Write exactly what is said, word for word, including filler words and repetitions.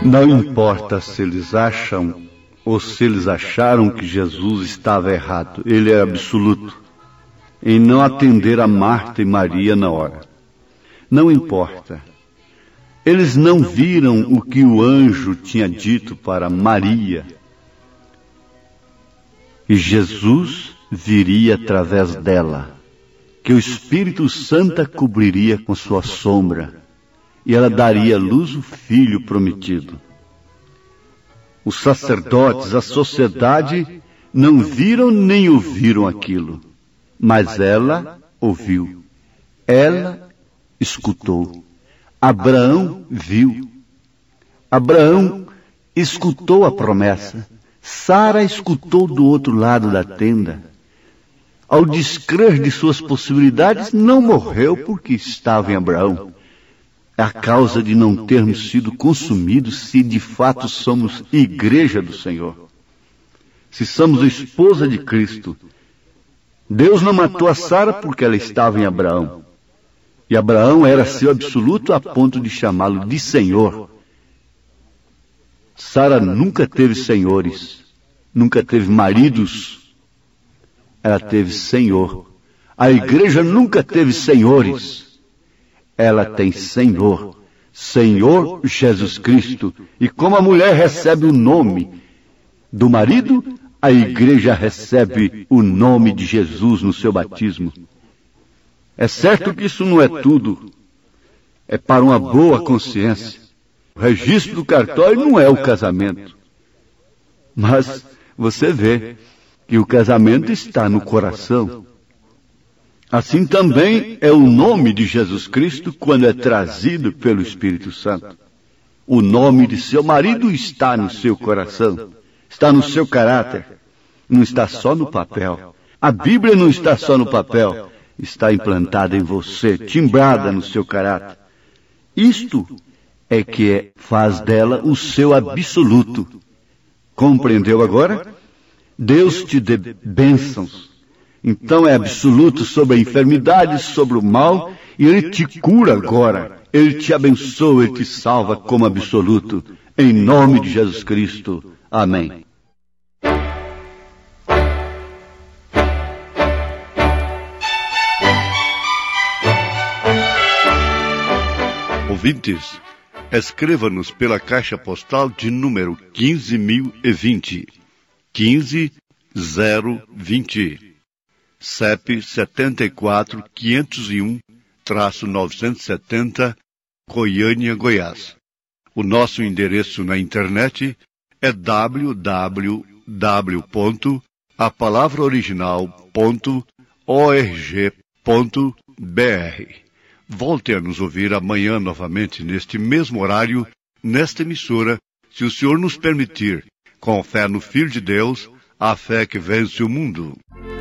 Não importa se eles acham ou se eles acharam que Jesus estava errado, ele é absoluto em não atender a Marta e Maria na hora. Não importa. Eles não viram o que o anjo tinha dito para Maria. E Jesus viria através dela, que o Espírito Santo a cobriria com sua sombra, e ela daria à luz o filho prometido. Os sacerdotes, a sociedade, não viram nem ouviram aquilo, mas ela ouviu, ela escutou. Abraão viu, Abraão escutou a promessa, Sara escutou do outro lado da tenda. Ao descrer de suas possibilidades, não morreu porque estava em Abraão. É a causa de não termos sido consumidos se de fato somos igreja do Senhor. Se somos esposa de Cristo. Deus não matou a Sara porque ela estava em Abraão. E Abraão era seu absoluto a ponto de chamá-lo de Senhor. Sara nunca teve senhores, nunca teve maridos. Ela teve Senhor. A igreja nunca teve senhores. Ela tem Senhor, Senhor Jesus Cristo. E como a mulher recebe o nome do marido, a igreja recebe o nome de Jesus no seu batismo. É certo que isso não é tudo. É para uma boa consciência. O registro do cartório não é o casamento. Mas você vê que o casamento está no coração. Assim também é o nome de Jesus Cristo quando é trazido pelo Espírito Santo. O nome de seu marido está no seu coração, está no seu caráter, não está só no papel. A Bíblia não está só no papel, está implantada em você, timbrada no seu caráter. Isto é que faz dela o seu absoluto. Compreendeu agora? Deus te dê bênçãos. Então é absoluto sobre a enfermidade, sobre o mal, e Ele te cura agora. Ele te abençoa, Ele te salva como absoluto. Em nome de Jesus Cristo. Amém. Ouvintes, escreva-nos pela caixa postal de número quinze mil e vinte, quinze zero vinte. C E P setenta e quatro, quinhentos e um, novecentos e setenta, Goiânia, Goiás. O nosso endereço na internet é w w w ponto a palavra original ponto org ponto b r. Volte a nos ouvir amanhã novamente neste mesmo horário, nesta emissora, se o Senhor nos permitir, com fé no Filho de Deus, a fé que vence o mundo.